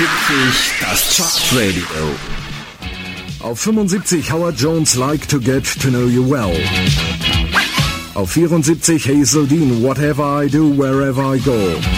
Das Chartradio. Auf 75 Howard Jones Like to Get to Know You Well. Auf 74 Hazel Dean Whatever I Do Wherever I Go.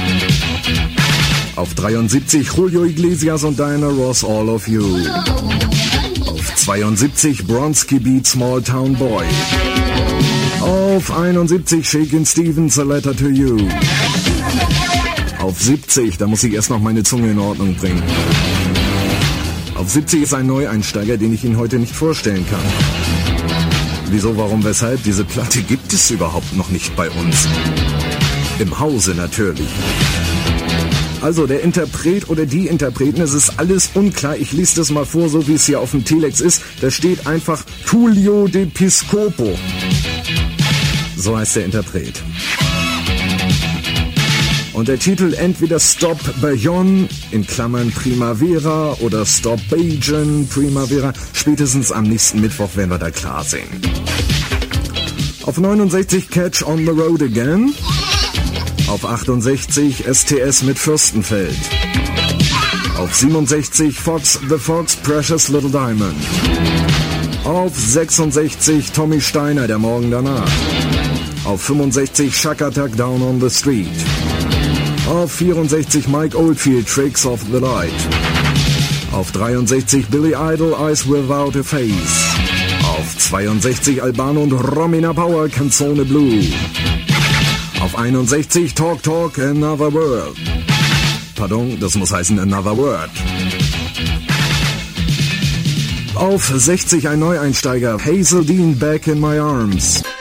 Auf 73 Julio Iglesias und Diana Ross All of You. Auf 72 Bronski Beat Small Town Boy. Auf 71 Shakin' Stevens A Letter to You. Auf 70, da muss ich erst noch meine Zunge in Ordnung bringen. Auf 70 ist ein Neueinsteiger, den ich Ihnen heute nicht vorstellen kann. Wieso, warum, weshalb? Diese Platte gibt es überhaupt noch nicht bei uns. Im Hause natürlich. Also der Interpret oder die Interpreten, es ist alles unklar. Ich lese das mal vor, so wie es hier auf dem Telex ist. Da steht einfach Tullio de Piscopo. So heißt der Interpret. Und der Titel entweder Stop Bayon, in Klammern Primavera, oder Stop Bajan, Primavera. Spätestens am nächsten Mittwoch werden wir da klar sehen. Auf 69 Catch on the Road Again. Auf 68 STS mit Fürstenfeld. Auf 67 Fox the Fox Precious Little Diamond. Auf 66 Tommy Steiner, der Morgen danach. Auf 65 Shack Attack Down on the Street. Auf 64 Mike Oldfield, Tricks of the Light. Auf 63 Billy Idol, Eyes Without a Face. Auf 62 Albano und Romina Power, Canzone Blue. Auf 61 Talk Talk, Another World. Pardon, das muss heißen Another Word. Auf 60 ein Neueinsteiger, Hazel Dean, Back in My Arms.